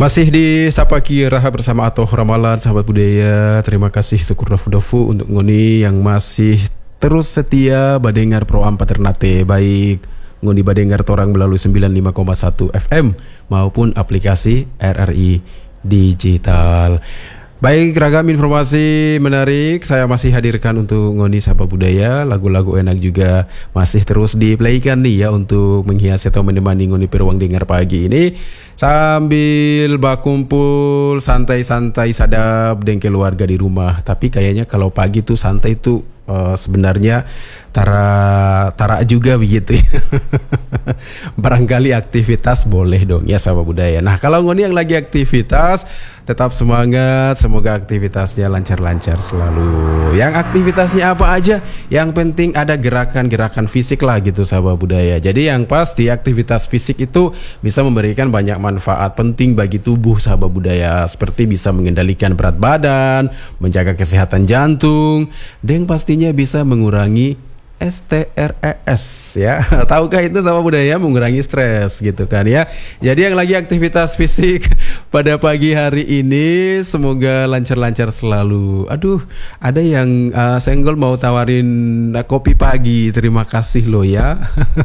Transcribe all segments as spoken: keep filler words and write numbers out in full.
Masih di Sapa Kira bersama Atoh Ramalan, sahabat budaya. Terima kasih syukur dafu-dafu untuk ngoni yang masih terus setia badengar Pro Ampat Ternate. Baik ngoni badengar torang melalui sembilan puluh lima koma satu F M maupun aplikasi R R I Digital. Baik, ragam informasi menarik saya masih hadirkan untuk ngoni Sapa Budaya. Lagu-lagu enak juga masih terus di-playkan nih ya untuk menghiasi atau menemani ngoni peruang dengar pagi ini sambil bakumpul santai-santai sadap dengan keluarga di rumah. Tapi kayaknya kalau pagi tuh santai tuh uh, sebenarnya tara tara juga begitu ya. Barangkali aktivitas boleh dong ya Sapa Budaya. Nah, kalau ngoni yang lagi aktivitas tetap semangat, semoga aktivitasnya lancar-lancar selalu. Yang aktivitasnya apa aja, yang penting ada gerakan-gerakan fisik lah gitu Sapa Budaya. Jadi yang pasti aktivitas fisik itu bisa memberikan banyak manfaat penting bagi tubuh Sapa Budaya, seperti bisa mengendalikan berat badan, menjaga kesehatan jantung, dan pastinya bisa mengurangi S T R E S ya. Tahukah itu Sapa Budaya, mengurangi stres gitu kan ya. Jadi yang lagi aktivitas fisik pada pagi hari ini semoga lancar-lancar selalu. Aduh, ada yang uh, senggol mau tawarin uh, kopi pagi. Terima kasih loh ya.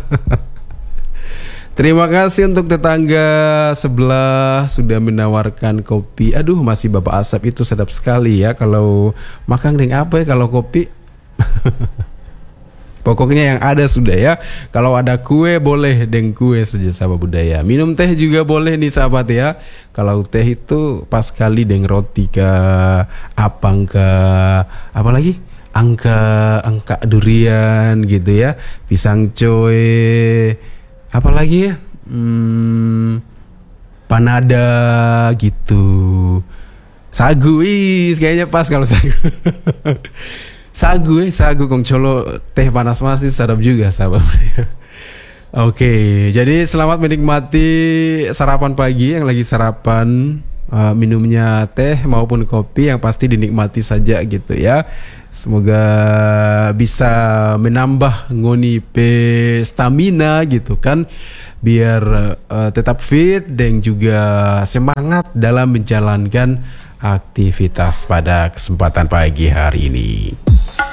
Terima kasih untuk tetangga sebelah sudah menawarkan kopi. Aduh, masih Bapak Asap itu sedap sekali ya. Kalau makan dengan apa ya kalau kopi? Pokoknya yang ada sudah ya. Kalau ada kue boleh dengan kue saja Sapa Budaya. Minum teh juga boleh nih sahabat ya. Kalau teh itu pas kali dengan roti ke apang ke apa lagi? Angka angka durian gitu ya. Pisang coy. Apa lagi ya? Hmm, panada gitu. Sagu, ih kayaknya pas kalau sagu. Sagu eh, sagu kong colo teh panas-panas itu sadap juga sahabat. Oke, jadi selamat menikmati sarapan pagi yang lagi sarapan, uh, minumnya teh maupun kopi yang pasti dinikmati saja gitu ya. Semoga bisa menambah ngoni pe stamina gitu kan, biar uh, tetap fit dan juga semangat dalam menjalankan aktivitas pada kesempatan pagi hari ini.